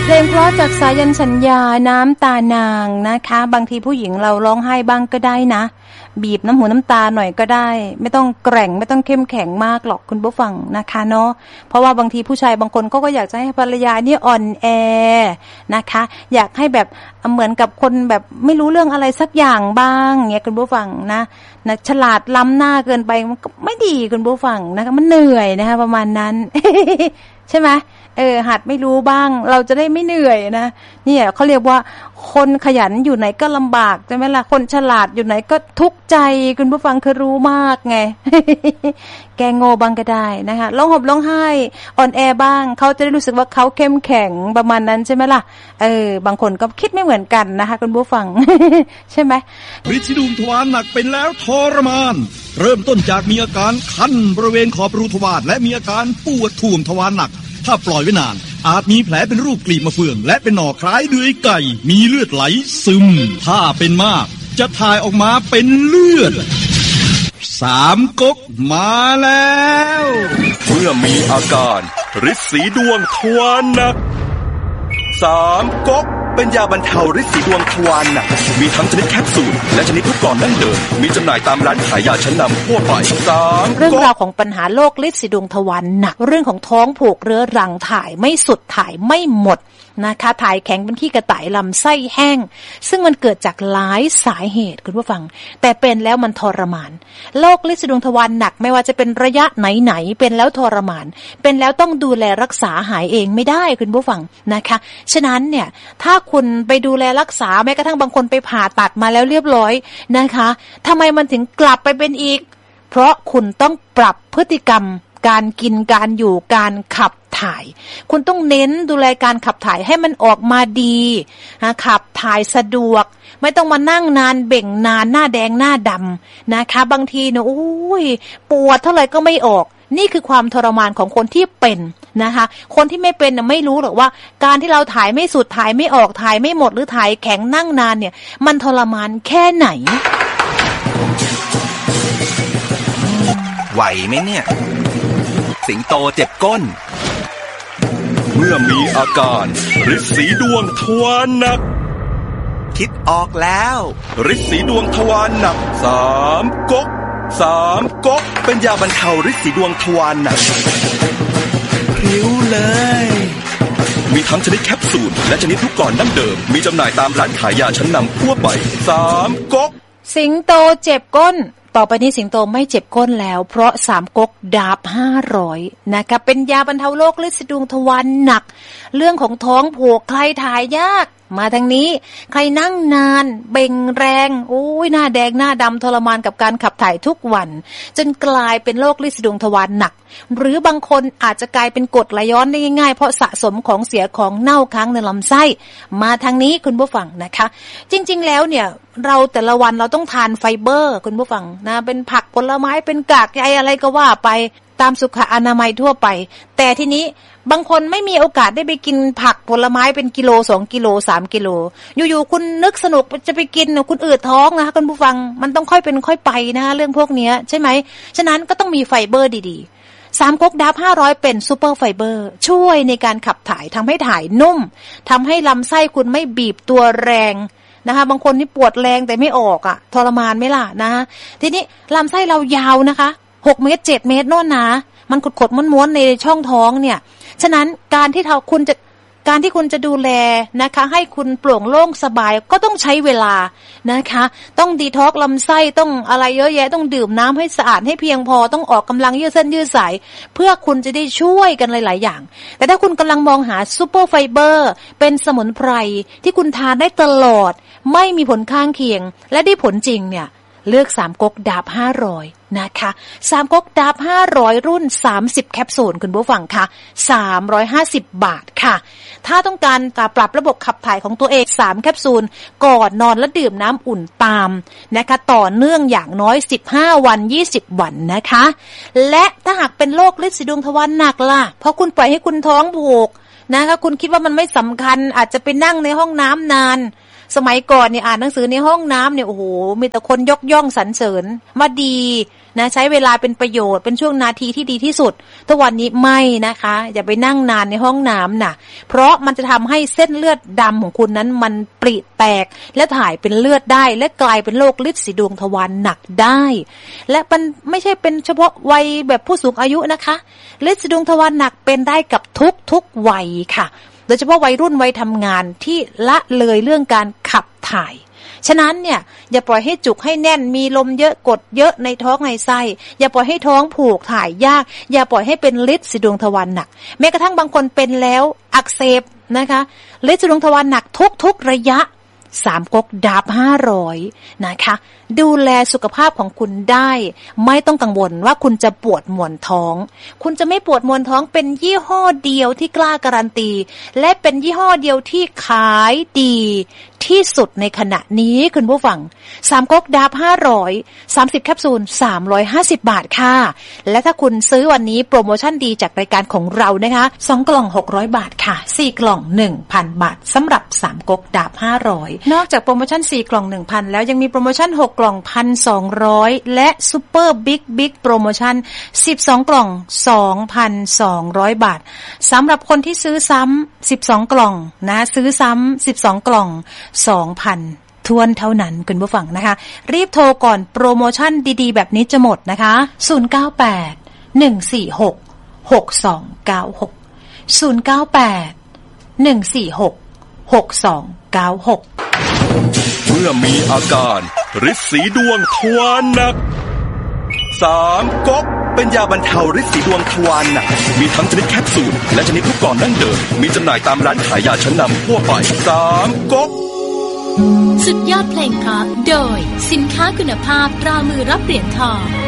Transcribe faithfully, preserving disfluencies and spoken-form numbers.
เพลงเพราะจากสายันสัญญาน้ำตานางนะคะบางทีผู้หญิงเราร้องไห้บ้างก็ได้นะบีบน้ำหูน้ำตาหน่อยก็ได้ไม่ต้องแกร่งไม่ต้องเข้มแข็งมากหรอกคุณผู้ฟังนะคะเนาะเพราะว่าบางทีผู้ชายบางคนก็ก็อยากจะให้ภรรยานี่อ่อนแอนะคะอยากให้แบบเหมือนกับคนแบบไม่รู้เรื่องอะไรสักอย่างบ้างเงี้ยคุณผู้ฟังนะนะฉลาดล้ำหน้าเกินไปมันก็ไม่ดีคุณผู้ฟังนะคะมันเหนื่อยนะคะประมาณนั้น ใช่ไหมเออหัดไม่รู้บ้างเราจะได้ไม่เหนื่อยนะเนี่ยเขาเรียกว่าคนขยันอยู่ไหนก็ลำบากใช่ไหมล่ะคนฉลาดอยู่ไหนก็ทุกข์ใจคุณผู้ฟังคือรู้มากไง แกโง่บ้างก็ได้นะคะร้องห่มร้องไห้อ่อนแอบ้างเขาจะได้รู้สึกว่าเขาเข้มแข็งประมาณนั้นใช่ไหมล่ะเออบางคนก็คิดไม่เหมือนกันนะคะคุณผู้ฟัง ใช่ไหมฤทธิ์ดุมทวารหนักเป็นแล้วทรมานเริ่มต้นจากมีอาการคันบริเวณขอบรูทวารและมีอาการปวดท่วมทวารหนักถ้าปล่อยไว้นานอาจมีแผลเป็นรูปกลีบมะเฟืองและเป็นหน่อคล้ายเดือยไก่มีเลือดไหลซึมถ้าเป็นมากจะถ่ายออกมาเป็นเลือดสามก๊กมาแล้วเมื่อมีอาการฤทธิ์สีดวงทวารหนักสามก๊กเป็นยาบรรเทาฤทธิ์สีดวงทวารหนักมีทั้งชนิดแคปซูลและชนิดลูกกลอนดั้งเดิมมีจำหน่ายตามร้านขายยาชั้นนำทั่วไปสามเรื่องราวของปัญหาโรคฤทธิ์สีดวงทวารหนักเรื่องของท้องผูกเรื้อรังถ่ายไม่สุดถ่ายไม่หมดนะคะถ่ายแข็งเป็นขี้กระต่ายลำไส้แห้งซึ่งมันเกิดจากหลายสาเหตุคุณผู้ฟังแต่เป็นแล้วมันทรมานโรคฤทธิ์สีดวงทวารหนักไม่ว่าจะเป็นระยะไหนๆเป็นแล้วทรมานเป็นแล้วต้องดูแลรักษาหายเองไม่ได้คุณผู้ฟังนะคะฉะนั้นเนี่ยถ้าคุณไปดูแลรักษาแม้กระทั่งบางคนไปผ่าตัดมาแล้วเรียบร้อยนะคะทำไมมันถึงกลับไปเป็นอีกเพราะคุณต้องปรับพฤติกรรมการกินการอยู่การขับถ่ายคุณต้องเน้นดูแลการขับถ่ายให้มันออกมาดีนะขับถ่ายสะดวกไม่ต้องมานั่งนานเบ่งนานหน้าแดงหน้าดำนะคะบางทีเนี่ยโอ้ยปวดเท่าไหร่ก็ไม่ออกนี่คือความทรมานของคนที่เป็นนะคะคนที่ไม่เป็นน่ะไม่รู้หรอกว่าการที่เราถ่ายไม่สุดถ่ายไม่ออกถ่ายไม่หมดหรือถ่ายแข็งนั่งนานเนี่ยมันทรมานแค่ไหนไหวไหมเนี่ยสิงโตเจ็บก้นเมื่อมีอาการฤทธิ์สีดวงทวารหนักคิดออกแล้วฤทธิ์สีดวงทวารหนักสามก๊กสามก๊กเป็นยาบรรเทาฤทธิ์สีดวงทวารหนักพริ้วเลยมีทั้งชนิดแคปซูลและชนิดลูกกลอนดั้งเดิมมีจำหน่ายตามร้านขายยาชั้นนำทั่วไปสามก๊กสิงโตเจ็บก้นต่อไปนี้สิงโตไม่เจ็บก้นแล้วเพราะสามก๊กดาบห้าร้อยนะคะเป็นยาบรรเทาโรคฤทธิ์สีดวงทวารหนักเรื่องของท้องผูกใครถ่ายยากมาทางนี้ใครนั่งนานเบ่งแรงโอ้ยหน้าแดงหน้าดำทรมานกับการขับถ่ายทุกวันจนกลายเป็นโรคฤทธิ์สีดวงทวารหนักหรือบางคนอาจจะกลายเป็นกรดไหลย้อนได้ง่ายๆเพราะสะสมของเสียของเน่าค้างในลำไส้มาทางนี้คุณผู้ฟังนะคะจริงๆแล้วเนี่ยเราแต่ละวันเราต้องทานไฟเบอร์คุณผู้ฟังนะเป็นผักผลไม้เป็นกากใยอะไรก็ว่าไปตามสุขอนามัยทั่วไปแต่ทีนี้บางคนไม่มีโอกาสได้ไปกินผักผลไม้เป็นกิโลสองกิโลสามกิโลอยู่ๆคุณนึกสนุกจะไปกินคุณอืดท้องนะคะคุณผู้ฟังมันต้องค่อยเป็นค่อยไปนะเรื่องพวกนี้ใช่ไหมฉะนั้นก็ต้องมีไฟเบอร์ดีๆสามก๊กดับห้าร้อยเป็นซูเปอร์ไฟเบอร์ช่วยในการขับถ่ายทำให้ถ่ายนุ่มทำให้ลำไส้คุณไม่บีบตัวแรงนะคะบางคนนี่ปวดแรงแต่ไม่ออกอ่ะทรมานไหมล่ะนะทีนี้ลำไส้เรายาวนะคะหกเมตรเจ็ดเมตรโน่นนะมันขดๆม้วนๆในช่องท้องเนี่ยฉะนั้นการที่เราคุณจะการที่คุณจะดูแลนะคะให้คุณโปร่งโล่งสบายก็ต้องใช้เวลานะคะต้องดีท็อกซ์ลำไส้ต้องอะไรเยอะแยะต้องดื่มน้ำให้สะอาดให้เพียงพอต้องออกกำลังยืดเส้นยืดสายเพื่อคุณจะได้ช่วยกันหลายๆอย่างแต่ถ้าคุณกำลังมองหาซูเปอร์ไฟเบอร์เป็นสมุนไพรที่คุณทานได้ตลอดไม่มีผลข้างเคียงและได้ผลจริงเนี่ยเลือกสามก๊กดาบห้าร้อยนะคะสามก๊กดาบห้าร้อยรุ่นสามสิบแคปซูลคุณผู้ฟังค่ะสามร้อยห้าสิบบาทค่ะถ้าต้องการปรับระบบขับถ่ายของตัวเองสามแคปซูลก่อนนอนและดื่มน้ำอุ่นตามนะคะต่อเนื่องอย่างน้อยสิบห้าวันยี่สิบวันนะคะและถ้าหากเป็นโรคฤทธิ์สีดวงทวารหนักล่ะเพราะคุณปล่อยให้คุณท้องผูกนะคะคุณคิดว่ามันไม่สำคัญอาจจะไปนั่งในห้องน้ำนานสมัยก่อนเนี่ยอ่านหนังสือในห้องน้ำเนี่ยโอ้โหมีแต่คนยกย่องสรรเสริญมาดีนะใช้เวลาเป็นประโยชน์เป็นช่วงนาทีที่ดีที่สุดทุกวันนี้ไม่นะคะอย่าไปนั่งนานในห้องน้ำนะเพราะมันจะทำให้เส้นเลือดดำของคุณนั้นมันปริแตกและถ่ายเป็นเลือดได้และกลายเป็นโรคฤทธิ์สีดวงทวารหนักได้และมันไม่ใช่เป็นเฉพาะวัยแบบผู้สูงอายุนะคะฤทธิ์สีดวงทวารหนักเป็นได้กับทุกทุกวัยค่ะโดยเฉพาะวัยรุ่นวัยทำงานที่ละเลยเรื่องการขับถ่ายฉะนั้นเนี่ยอย่าปล่อยให้จุกให้แน่นมีลมเยอะกดเยอะในท้องในไส้อย่าปล่อยให้ท้องผูกถ่ายยากอย่าปล่อยให้เป็นฤทธิ์สีดวงทวารหนักแม้กระทั่งบางคนเป็นแล้วอักเสบนะคะฤทธิ์สีดวงทวารหนักทุกๆระยะสามก๊กดาบห้าร้อยนะคะดูแลสุขภาพของคุณได้ไม่ต้องกังวลว่าคุณจะปวดมวนท้องคุณจะไม่ปวดมวนท้องเป็นยี่ห้อเดียวที่กล้าการันตีและเป็นยี่ห้อเดียวที่ขายดีที่สุดในขณะนี้คุณผู้ฟังสามก๊กดาบห้าร้อย สามสิบแคปซูลสามร้อยห้าสิบบาทค่ะและถ้าคุณซื้อวันนี้โปรโมชั่นดีจากรายการของเรานะคะสองกล่องหกร้อยบาทค่ะสี่กล่อง หนึ่งพัน บาทสำหรับสามก๊กดาบห้าร้อยนอกจากโปรโมชั่นสี่กล่อง หนึ่งพัน แล้วยังมีโปรโมชั่นหกกล่อง หนึ่งพันสองร้อย และซุปเปอร์บิ๊กบิ๊กโปรโมชั่นสิบสองกล่อง สองพันสองร้อยบาทสำหรับคนที่ซื้อซ้ำสิบสองกล่องนะซื้อซ้ำสิบสองกล่อง สองพัน ทวนเท่านั้นคุณผู้ฟังนะคะรีบโทรก่อนโปรโมชั่นดีๆแบบนี้จะหมดนะคะศูนย์ เก้า แปด หนึ่ง สี่ หก หก สอง เก้า หก ศูนย์ เก้า แปด หนึ่ง สี่ หก หก สอง เก้า หกเมื่อมีอาการฤทธิ์สีดวงทวารหนักสามก๊กเป็นยาบรรเทาฤทธิ์สีดวงทวารหนักมีทั้งชนิดแคปซูลและชนิดลูกกลอนดั้งเดิมมีจำหน่ายตามร้านขายยาชั้นนำทั่วไปสามก๊กสุดยอดเพลงเพราะโดยสินค้าคุณภาพตรามือรับเหรียญทอง